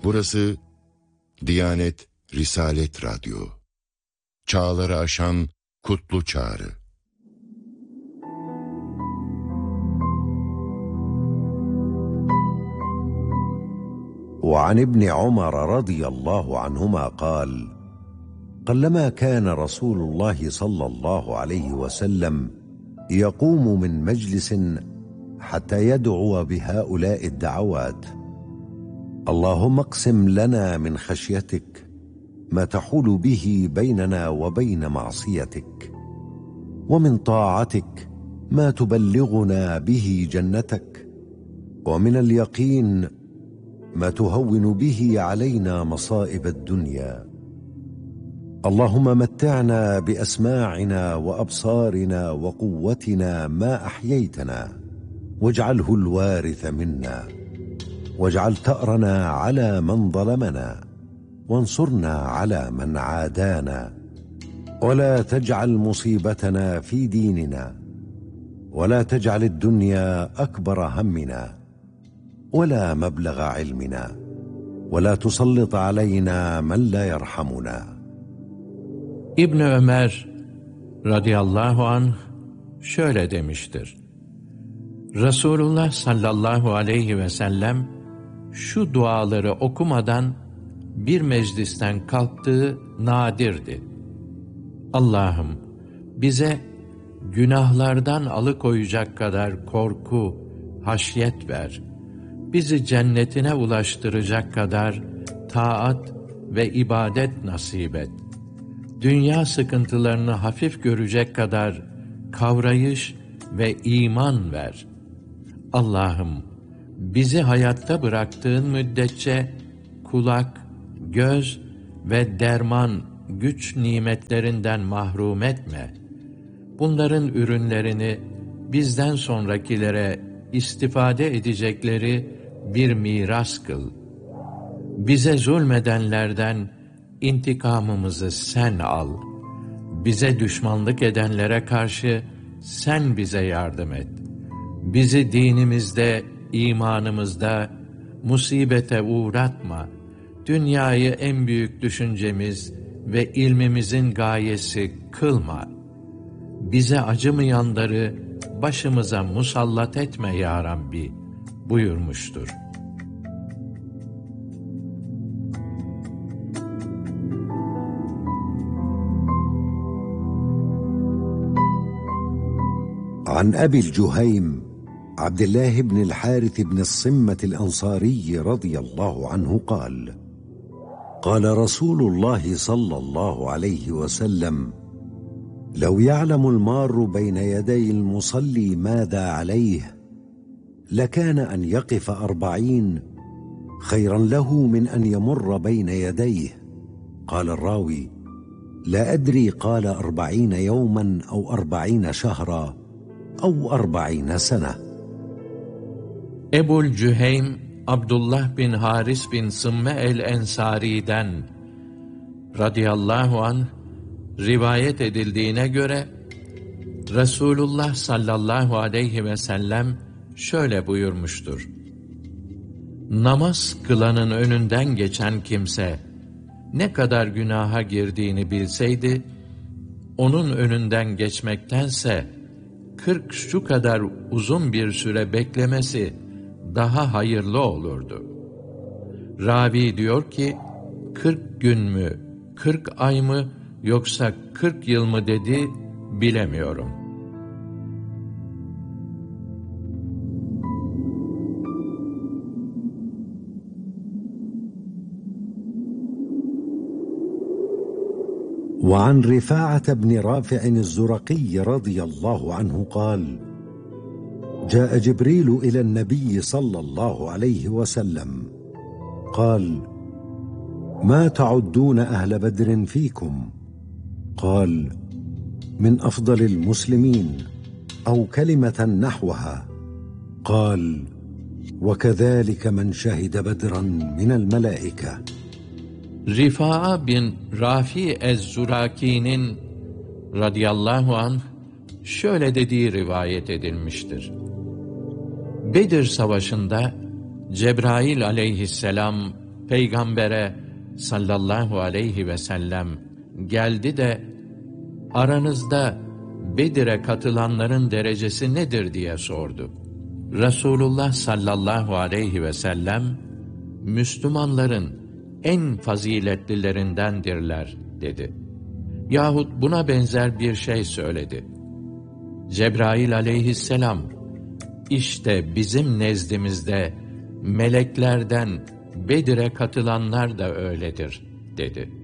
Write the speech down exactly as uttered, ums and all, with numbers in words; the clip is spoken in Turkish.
Burası Diyanet Risalet Radyo. Çağları aşan kutlu çağrı. وعن ابن عمر رضي الله عنهما قال: قلما كان رسول الله صلى الله عليه وسلم يقوم من مجلس حتى يدعو بهؤلاء الدعوات: اللهم اقسم لنا من خشيتك ما تحول به بيننا وبين معصيتك، ومن طاعتك ما تبلغنا به جنتك، ومن اليقين ما تهون به علينا مصائب الدنيا. اللهم متعنا بأسماعنا وأبصارنا وقوتنا ما أحييتنا، واجعله الوارث منا، واجعل ثأرنا على من ظلمنا، وانصرنا على من عادانا، ولا تجعل مصيبتنا في ديننا، ولا تجعل الدنيا أكبر همنا، ولا مبلغ علمنا، ولا تسلط علينا من لا يرحمنا. İbn Ömer radıyallahu anh şöyle demiştir: Resulullah sallallahu aleyhi ve sellem şu duaları okumadan bir meclisten kalktığı nadirdi. Allah'ım bize günahlardan alıkoyacak kadar korku, haşyet ver. Bizi cennetine ulaştıracak kadar taat ve ibadet nasip et. Dünya sıkıntılarını hafif görecek kadar kavrayış ve iman ver. Allah'ım bizi hayatta bıraktığın müddetçe kulak, göz ve derman, güç nimetlerinden mahrum etme. Bunların ürünlerini bizden sonrakilere istifade edecekleri bir miras kıl. Bize zulmedenlerden intikamımızı sen al. Bize düşmanlık edenlere karşı sen bize yardım et. Bizi dinimizde, imanımızda musibete uğratma. Dünyayı en büyük düşüncemiz ve ilmimizin gayesi kılma. Bize acımayanları başımıza musallat etme ya Rabbi buyurmuştur. عن أبي الجهيم عبد الله بن الحارث بن الصمة الأنصاري رضي الله عنه قال: قال رسول الله صلى الله عليه وسلم: لو يعلم المار بين يدي المصلي ماذا عليه لكان أن يقف أربعين خيرا له من أن يمر بين يديه. قال الراوي: لا أدري قال أربعين يوما أو أربعين شهرا أو أربعين سنة. Ebul Cüheym Abdullah bin Haris bin Sımme el-Ensari'den radıyallahu anh rivayet edildiğine göre Resulullah sallallahu aleyhi ve sellem şöyle buyurmuştur: Namaz kılanın önünden geçen kimse ne kadar günaha girdiğini bilseydi, onun önünden geçmektense kırk şu kadar uzun bir süre beklemesi daha hayırlı olurdu. Ravi diyor ki, kırk gün mü, kırk ay mı, yoksa kırk yıl mı dedi, bilemiyorum. وعن رفاعة بن رافع الزرقي رضي الله عنه قال: جاء جبريل إلى النبي صلى الله عليه وسلم قال: ما تعدون أهل بدر فيكم؟ قال: من أفضل المسلمين أو كلمة نحوها. قال: وكذلك من شهد بدرا من الملائكة. Rifa'a bin Rafi ez-Zuraki'nin radıyallahu anh şöyle dediği rivayet edilmiştir. Bedir Savaşı'nda Cebrail aleyhisselam Peygamber'e sallallahu aleyhi ve sellem geldi de aranızda Bedir'e katılanların derecesi nedir diye sordu. Resulullah sallallahu aleyhi ve sellem, Müslümanların en faziletlilerindendirler dedi. Yahut buna benzer bir şey söyledi. Cebrail aleyhisselam, işte bizim nezdimizde meleklerden Bedir'e katılanlar da öyledir dedi.